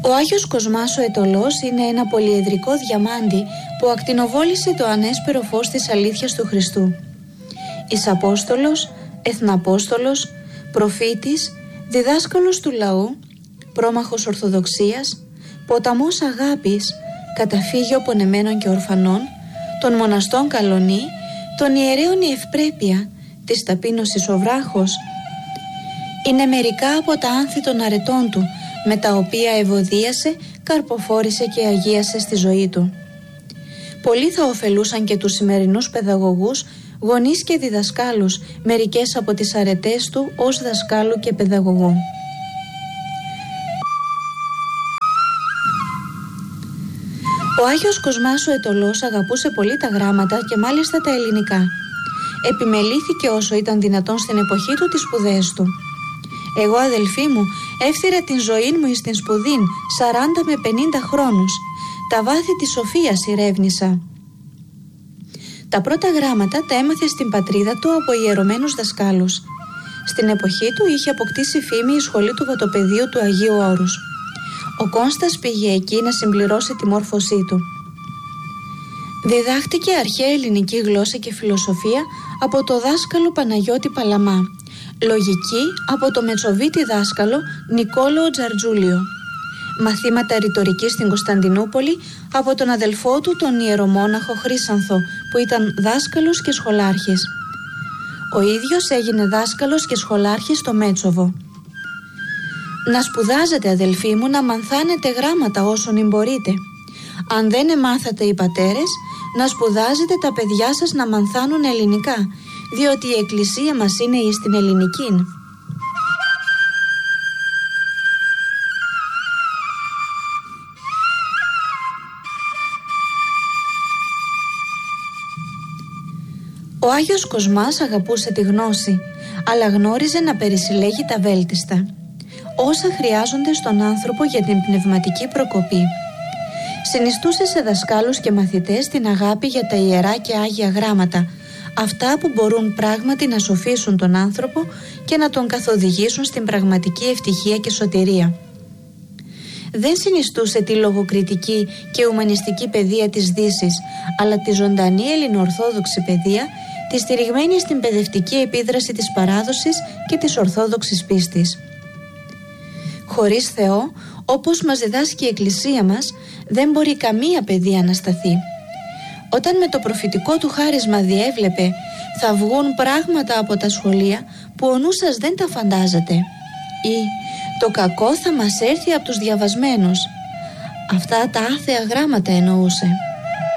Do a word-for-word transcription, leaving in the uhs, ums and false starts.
Ο Άγιος Κοσμάς ο Αιτωλός είναι ένα πολυεδρικό διαμάντι που ακτινοβόλησε το ανέσπερο φως της αλήθειας του Χριστού. Εις Απόστολος, Εθναπόστολος, προφήτης, διδάσκαλος του λαού, πρόμαχος Ορθοδοξίας, ποταμός αγάπης, καταφύγιο πονεμένων και ορφανών, των μοναστών καλονή, των ιερέων η ευπρέπεια, της ταπείνωσης ο βράχος. Είναι μερικά από τα άνθη των αρετών του, με τα οποία ευωδίασε, καρποφόρησε και αγίασε στη ζωή του. Πολλοί θα ωφελούσαν και τους σημερινούς παιδαγωγούς, γονείς και διδασκάλους, μερικές από τις αρετές του ως δασκάλου και παιδαγωγού. Ο Άγιος Κοσμάς ο Αιτωλός αγαπούσε πολύ τα γράμματα και μάλιστα τα ελληνικά. Επιμελήθηκε όσο ήταν δυνατόν στην εποχή του τις σπουδές του. Εγώ, αδελφοί μου, έφθυρα την ζωή μου εις την σπουδήν σαράντα με πενήντα χρόνους. Τα βάθη της σοφίας ερεύνησα. Τα πρώτα γράμματα τα έμαθε στην πατρίδα του από ιερωμένους δασκάλους. Στην εποχή του είχε αποκτήσει φήμη η σχολή του Βατοπεδίου του Αγίου Όρους. Ο Κόνστας πήγε εκεί να συμπληρώσει τη μόρφωσή του. Διδάχτηκε αρχαία ελληνική γλώσσα και φιλοσοφία από το δάσκαλο Παναγιώτη Παλαμά. Λογική από το Μετσοβίτη δάσκαλο Νικόλαο Τζαρτζούλιο. Μαθήματα ρητορικής στην Κωνσταντινούπολη από τον αδελφό του τον ιερομόναχο Χρύσανθο, που ήταν δάσκαλος και σχολάρχης. Ο ίδιος έγινε δάσκαλος και σχολάρχης στο Μέτσοβο. Να σπουδάζετε, αδελφοί μου, να μανθάνετε γράμματα όσον μπορείτε. Αν δεν εμάθατε οι πατέρες, να σπουδάζετε τα παιδιά σας να μανθάνουν ελληνικά, διότι η εκκλησία μας είναι εις την ελληνική. Ο Άγιος Κοσμάς αγαπούσε τη γνώση, αλλά γνώριζε να περισυλλέγει τα βέλτιστα, όσα χρειάζονται στον άνθρωπο για την πνευματική προκοπή. Συνιστούσε σε δασκάλους και μαθητές την αγάπη για τα ιερά και άγια γράμματα, αυτά που μπορούν πράγματι να σοφίσουν τον άνθρωπο και να τον καθοδηγήσουν στην πραγματική ευτυχία και σωτηρία. Δεν συνιστούσε τη λογοκριτική και ουμανιστική παιδεία της Δύσης, αλλά τη ζωντανή ελληνοορθόδοξη παιδεία, τη στηριγμένη στην παιδευτική επίδραση της παράδοσης και της ορθόδοξης πίστης. Χωρίς Θεό, όπως μας διδάσκει η Εκκλησία μας, δεν μπορεί καμία παιδεία να σταθεί. Όταν με το προφητικό του χάρισμα διέβλεπε «θα βγουν πράγματα από τα σχολεία που ο νους σας δεν τα φαντάζεται» ή «το κακό θα μας έρθει από τους διαβασμένους», αυτά τα άθεα γράμματα εννοούσε.